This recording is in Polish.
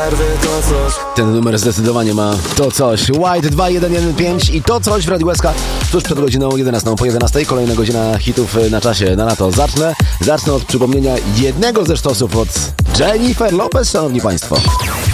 przerwy to coś. Ten numer zdecydowanie ma to coś. White 2115 i to coś w Radiu SK tuż przed godziną 11. Po 11 kolejna godzina hitów na czasie na lato. Zacznę od przypomnienia jednego ze sztosów od Jennifer Lopez, szanowni państwo.